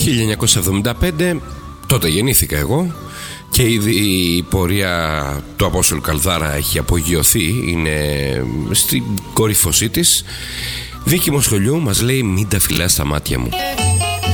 1975, τότε γεννήθηκα εγώ και ήδη η πορεία του Απόστολου Καλδάρα έχει απογειωθεί, είναι στην κορύφωσή της. Βίκη Μοσχολιού μας λέει «Μην τα φυλάς στα μάτια μου».